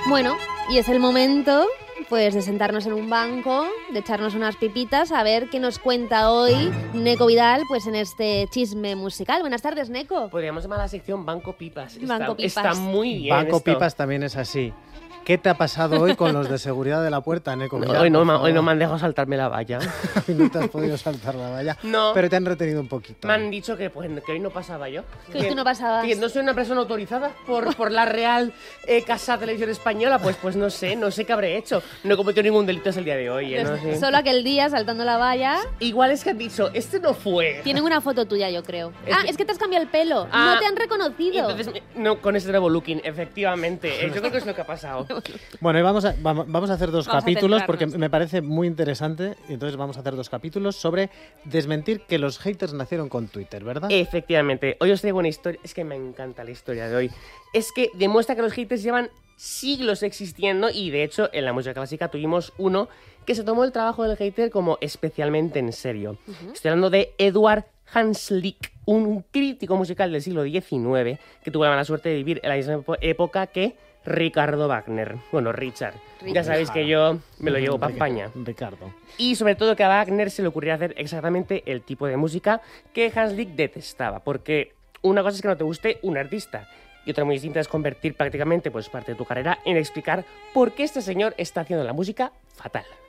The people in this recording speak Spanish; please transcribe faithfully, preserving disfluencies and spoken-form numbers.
Bueno, y es el momento pues de sentarnos en un banco, de echarnos unas pipitas, a ver qué nos cuenta hoy Neko Vidal pues en este chisme musical. Buenas tardes, Neko. Podríamos llamar a la sección Banco Pipas. Está, Banco Pipas. Está muy bien Banco esto. Pipas también es así. ¿Qué te ha pasado hoy con los de seguridad de la puerta, Neko? No, hoy, no, hoy no me han dejado saltarme la valla. No te has podido saltar la valla. No. Pero te han retenido un poquito. Me han dicho que, pues, que hoy no pasaba yo. Que hoy tú no pasabas. Que no soy una persona autorizada por, por la Real eh, Casa Televisión Española. Pues, pues no sé, no sé qué habré hecho. No he cometido ningún delito hasta el día de hoy. ¿eh? No sé. Solo aquel día saltando la valla. Igual es que han dicho, este no fue. Tienen una foto tuya, yo creo. Es ah, que- es que te has cambiado el pelo. Ah, no te han reconocido. Entonces, no, con este nuevo looking, efectivamente. Eh, yo creo que es lo que ha pasado. Bueno, y vamos a, vamos vamos a hacer dos Vamos a capítulos centrarnos. porque me parece muy interesante. Y entonces vamos a hacer dos capítulos sobre desmentir que los haters nacieron con Twitter, ¿verdad? Efectivamente. Hoy os traigo una historia. Es que me encanta la historia de hoy. Es que demuestra que los haters llevan siglos existiendo y de hecho en la música clásica tuvimos uno que se tomó el trabajo del hater como especialmente en serio. Estoy hablando de Eduard Hanslick, un crítico musical del siglo diecinueve que tuvo la mala suerte de vivir en la misma epo- época que Ricardo Wagner. Bueno, Richard. Ya Richard. sabéis que yo me lo llevo para Ricardo- España. Ricardo. Y sobre todo que a Wagner se le ocurría hacer exactamente el tipo de música que Hanslick detestaba. Porque una cosa es que no te guste un artista y otra muy distinta es convertir prácticamente pues, parte de tu carrera en explicar por qué este señor está haciendo la música fatal.